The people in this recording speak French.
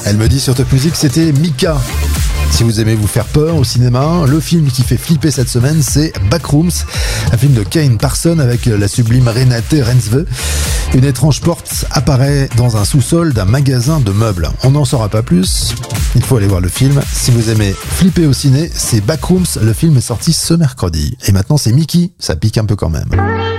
Elle me dit sur Top Music, c'était Mika. Si vous aimez vous faire peur au cinéma, le film qui fait flipper cette semaine, c'est Backrooms, un film de Kane Parson avec la sublime Renate Reinsve. Une étrange porte apparaît dans un sous-sol d'un magasin de meubles. On n'en saura pas plus, il faut aller voir le film. Si vous aimez flipper au ciné, c'est Backrooms, le film est sorti ce mercredi. Et maintenant c'est Mickey, ça pique un peu quand même.